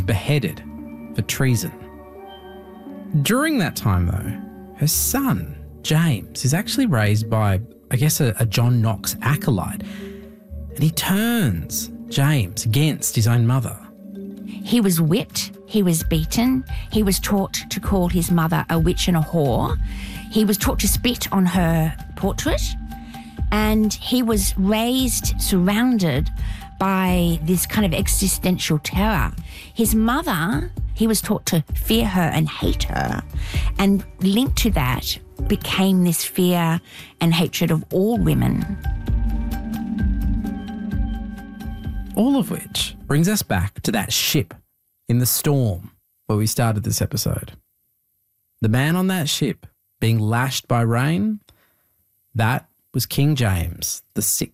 beheaded for treason. During that time, though, her son, James, is actually raised by, I guess, a John Knox acolyte, and he turns James against his own mother. He was whipped, he was beaten, he was taught to call his mother a witch and a whore, he was taught to spit on her portrait, and he was raised, surrounded by this kind of existential terror. His mother, he was taught to fear her and hate her, and linked to that became this fear and hatred of all women. All of which brings us back to that ship in the storm where we started this episode. The man on that ship being lashed by rain, that was King James VI,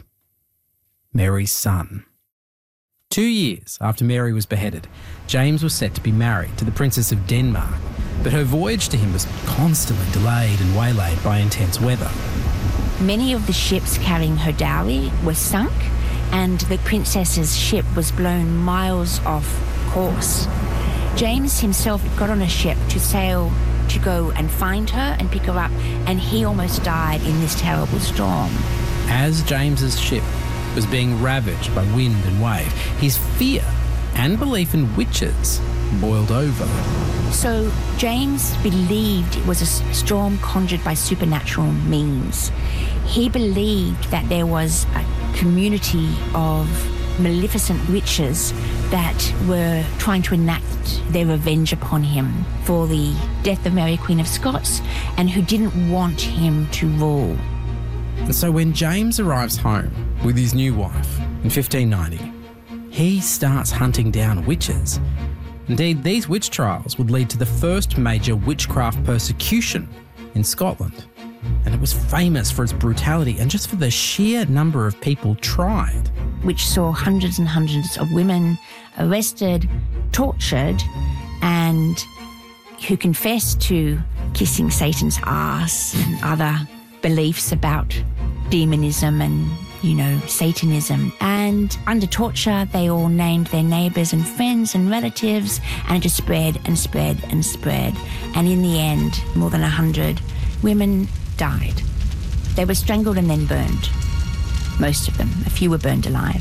Mary's son. 2 years after Mary was beheaded, James was set to be married to the Princess of Denmark, but her voyage to him was constantly delayed and waylaid by intense weather. Many of the ships carrying her dowry were sunk, and the princess's ship was blown miles off course. James himself got on a ship to sail to go and find her and pick her up, and he almost died in this terrible storm. As James's ship was being ravaged by wind and wave, his fear and belief in witches boiled over. So James believed it was a storm conjured by supernatural means. He believed that there was a community of maleficent witches that were trying to enact their revenge upon him for the death of Mary, Queen of Scots, and who didn't want him to rule. And so when James arrives home with his new wife in 1590, he starts hunting down witches. Indeed, these witch trials would lead to the first major witchcraft persecution in Scotland. And it was famous for its brutality and just for the sheer number of people tried. Which saw hundreds and hundreds of women arrested, tortured, and who confessed to kissing Satan's ass and other beliefs about demonism and, Satanism. And under torture, they all named their neighbours and friends and relatives, and it just spread and spread and spread. And in the end, more than 100 women died. They were strangled and then burned. Most of them. A few were burned alive.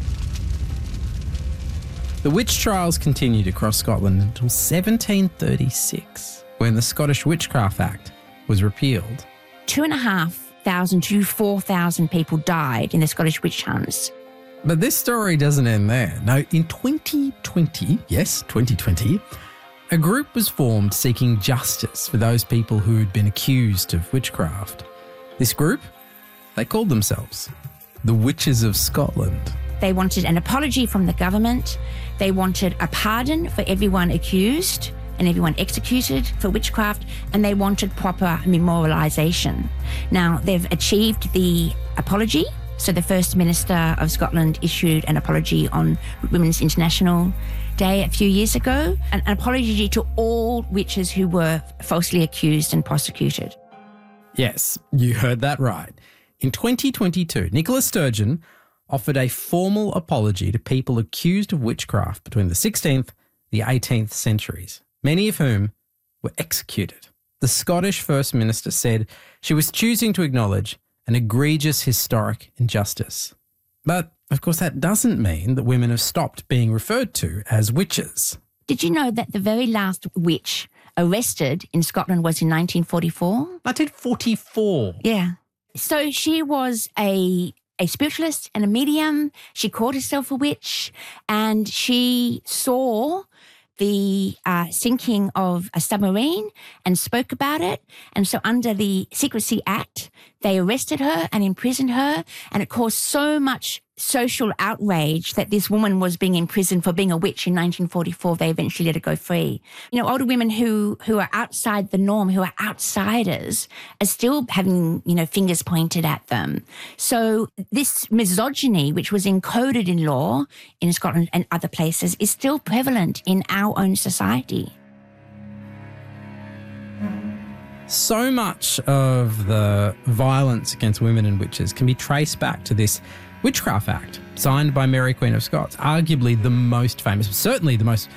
The witch trials continued across Scotland until 1736, when the Scottish Witchcraft Act was repealed. 2,500 to 4,000 people died in the Scottish witch hunts. But this story doesn't end there. No, in 2020, a group was formed seeking justice for those people who had been accused of witchcraft. This group, they called themselves the Witches of Scotland. They wanted an apology from the government. They wanted a pardon for everyone accused and everyone executed for witchcraft, and they wanted proper memorialisation. Now, they've achieved the apology. So the First Minister of Scotland issued an apology on Women's International Day a few years ago, an apology to all witches who were falsely accused and prosecuted. Yes, you heard that right. In 2022, Nicola Sturgeon offered a formal apology to people accused of witchcraft between the 16th and the 18th centuries, many of whom were executed. The Scottish First Minister said she was choosing to acknowledge an egregious historic injustice. But, of course, that doesn't mean that women have stopped being referred to as witches. Did you know that the very last witch arrested in Scotland was in 1944? 1944? Yeah. So she was a spiritualist and a medium. She called herself a witch, and she saw the sinking of a submarine and spoke about it. And so under the Secrecy Act, they arrested her and imprisoned her, and it caused so much social outrage that this woman was being imprisoned for being a witch in 1944. They eventually let her go free. Older women who are outside the norm, who are outsiders, are still having, fingers pointed at them. So this misogyny, which was encoded in law in Scotland and other places, is still prevalent in our own society. So much of the violence against women and witches can be traced back to this Witchcraft Act, signed by Mary, Queen of Scots, arguably the most famous, certainly the most